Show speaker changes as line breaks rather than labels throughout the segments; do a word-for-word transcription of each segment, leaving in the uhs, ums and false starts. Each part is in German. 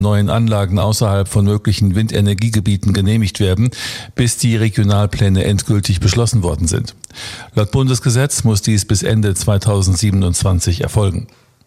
neuen Anlagen außerhalb von möglichen Windenergiegebieten genehmigt werden, bis die Regionalpläne endgültig beschlossen worden sind. Laut Bundesgesetz muss dies bis Ende zweitausendsiebenundzwanzig erfolgen.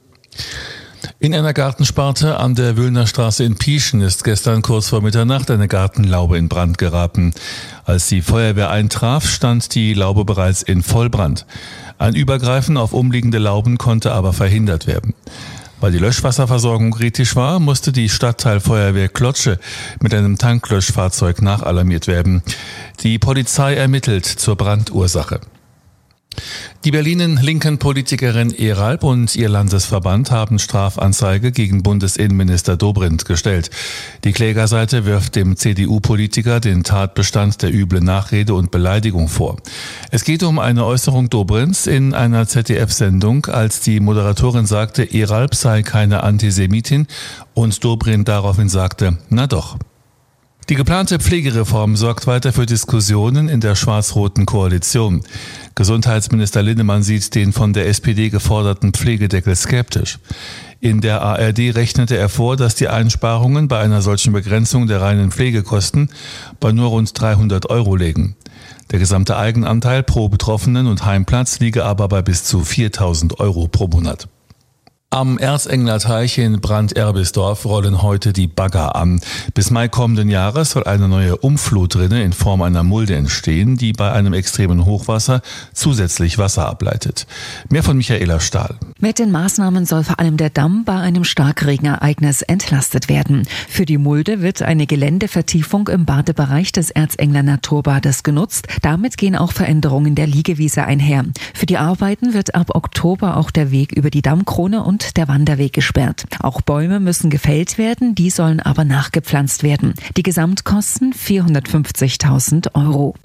In einer Gartensparte an der Wühlner Straße in Pieschen ist gestern kurz vor Mitternacht eine Gartenlaube in Brand geraten. Als die Feuerwehr eintraf, stand die Laube bereits in Vollbrand. Ein Übergreifen auf umliegende Lauben konnte aber verhindert werden. Weil die Löschwasserversorgung kritisch war, musste die Stadtteilfeuerwehr Klotsche mit einem Tanklöschfahrzeug nachalarmiert werden. Die Polizei ermittelt zur Brandursache. Die Berliner linken Politikerin Eralp und ihr Landesverband haben Strafanzeige gegen Bundesinnenminister Dobrindt gestellt. Die Klägerseite wirft dem C D U-Politiker den Tatbestand der üblen Nachrede und Beleidigung vor. Es geht um eine Äußerung Dobrindts in einer Z D F-Sendung, als die Moderatorin sagte, Eralp sei keine Antisemitin und Dobrindt daraufhin sagte, na doch. Die geplante Pflegereform sorgt weiter für Diskussionen in der schwarz-roten Koalition. Gesundheitsminister Linnemann sieht den von der S P D geforderten Pflegedeckel skeptisch. In der A R D rechnete er vor, dass die Einsparungen bei einer solchen Begrenzung der reinen Pflegekosten bei nur rund dreihundert Euro liegen. Der gesamte Eigenanteil pro Betroffenen und Heimplatz liege aber bei bis zu viertausend Euro pro Monat. Am Erzenglerteich in Brand-Erbisdorf rollen heute die Bagger an. Bis Mai kommenden Jahres soll eine neue Umflutrinne in Form einer Mulde entstehen, die bei einem extremen Hochwasser zusätzlich Wasser ableitet. Mehr von Michaela Stahl.
Mit den Maßnahmen soll vor allem der Damm bei einem Starkregenereignis entlastet werden. Für die Mulde wird eine Geländevertiefung im Badebereich des Erzengler Naturbades genutzt. Damit gehen auch Veränderungen der Liegewiese einher. Für die Arbeiten wird ab Oktober auch der Weg über die Dammkrone und der Wanderweg gesperrt. Auch Bäume müssen gefällt werden, die sollen aber nachgepflanzt werden. Die Gesamtkosten vierhundertfünfzigtausend Euro.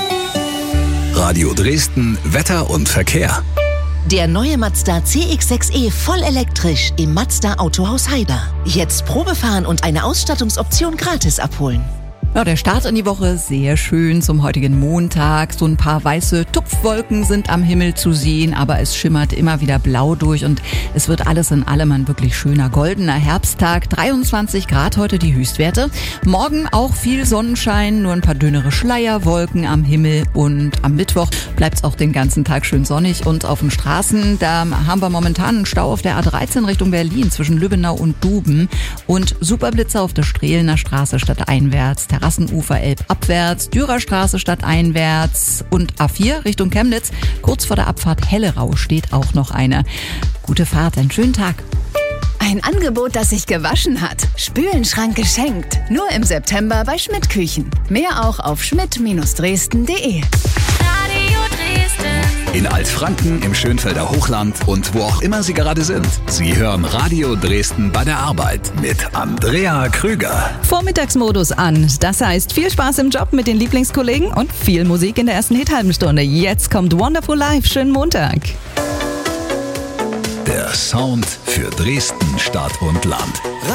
Radio Dresden, Wetter und Verkehr.
Der neue Mazda C X sechs E voll elektrisch im Mazda Autohaus Haider. Jetzt Probefahren und eine Ausstattungsoption gratis abholen.
Ja, der Start in die Woche sehr schön zum heutigen Montag. So ein paar weiße Tupfwolken sind am Himmel zu sehen, aber es schimmert immer wieder blau durch und es wird alles in allem ein wirklich schöner goldener Herbsttag. dreiundzwanzig Grad heute die Höchstwerte. Morgen auch viel Sonnenschein, nur ein paar dünnere Schleierwolken am Himmel und am Mittwoch bleibt es auch den ganzen Tag schön sonnig und auf den Straßen. Da haben wir momentan einen Stau auf der A dreizehn Richtung Berlin zwischen Lübbenau und Duben und Superblitzer auf der Strehlener Straße stadteinwärts. Terrassenufer Elb abwärts, Dürerstraße stadteinwärts und A vier Richtung Chemnitz. Kurz vor der Abfahrt Hellerau steht auch noch eine. Gute Fahrt, einen schönen Tag.
Ein Angebot, das sich gewaschen hat. Spülenschrank geschenkt. Nur im September bei Schmidt Küchen. Mehr auch auf schmidt Dresden punkt de.
Radio Dresden. In Altfranken, im Schönfelder Hochland und wo auch immer Sie gerade sind. Sie hören Radio Dresden bei der Arbeit mit Andrea Krüger.
Vormittagsmodus an. Das heißt, viel Spaß im Job mit den Lieblingskollegen und viel Musik in der ersten Hit-halben Stunde. Jetzt kommt Wonderful Life. Schönen Montag.
Der Sound für Dresden, Stadt und Land.